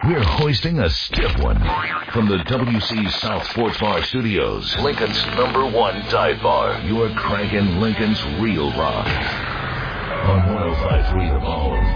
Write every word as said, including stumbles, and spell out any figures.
We're hoisting a stiff one from the W C South Sports Bar Studios. Lincoln's number one dive bar. You're cranking Lincoln's real rock on one oh five point three The Bone.